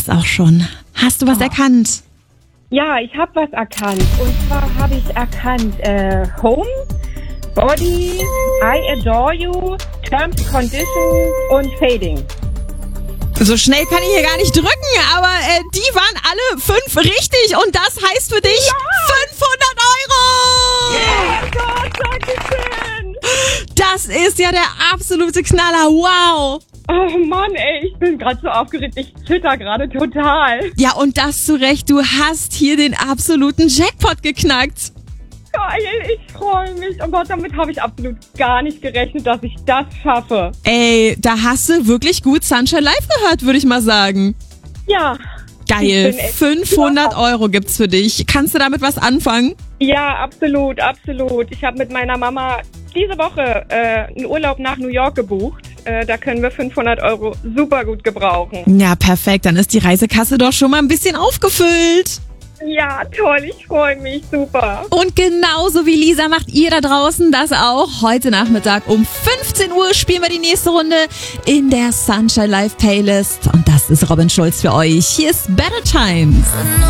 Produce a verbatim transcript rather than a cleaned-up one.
es auch schon. Hast du was Oh. erkannt? Ja, ich habe was erkannt. Und zwar habe ich erkannt äh, Home, Body, I Adore You, Terms, Conditions und Fading. So schnell kann ich hier gar nicht drücken, aber äh, die waren alle fünf richtig und das heißt für dich fünfhundert Euro! Oh Gott, danke schön. Das ist ja der absolute Knaller, wow! Oh Mann, ey, ich bin gerade so aufgeregt. Ich zitter gerade total. Ja, und das zu Recht, du hast hier den absoluten Jackpot geknackt. Geil, ich freue mich. Oh Gott, damit habe ich absolut gar nicht gerechnet, dass ich das schaffe. Ey, da hast du wirklich gut Sunshine Live gehört, würde ich mal sagen. Ja. Geil, Ich bin echt fünfhundert Euro gibt's für dich. Kannst du damit was anfangen? Ja, absolut, absolut. Ich habe mit meiner Mama diese Woche äh, einen Urlaub nach New York gebucht. Äh, da können wir fünfhundert Euro super gut gebrauchen. Ja, perfekt. Dann ist die Reisekasse doch schon mal ein bisschen aufgefüllt. Ja, toll, ich freue mich, super. Und genauso wie Lisa macht ihr da draußen das auch. Heute Nachmittag um fünfzehn Uhr spielen wir die nächste Runde in der Sunshine Live Playlist. Und das ist Robin Schulz für euch. Hier ist Better Times.